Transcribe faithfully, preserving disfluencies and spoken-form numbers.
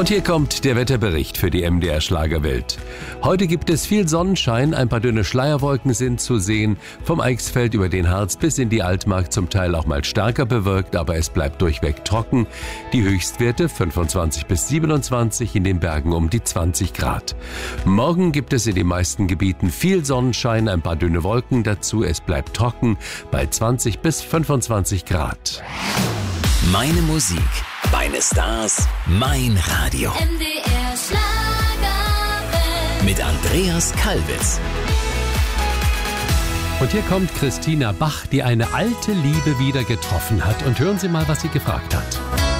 Und hier kommt der Wetterbericht für die M D R Schlagerwelt. Heute gibt es viel Sonnenschein, ein paar dünne Schleierwolken sind zu sehen. Vom Eichsfeld über den Harz bis in die Altmark zum Teil auch mal stärker bewölkt, aber es bleibt durchweg trocken. Die Höchstwerte fünfundzwanzig bis siebenundzwanzig, in den Bergen um die zwanzig Grad. Morgen gibt es in den meisten Gebieten viel Sonnenschein, ein paar dünne Wolken dazu. Es bleibt trocken bei zwanzig bis fünfundzwanzig Grad. Meine Musik, meine Stars, mein Radio. M D R Schlagerwelt. Mit Andreas Kalbitz. Und hier kommt Christina Bach, die eine alte Liebe wieder getroffen hat. Und hören Sie mal, was sie gefragt hat.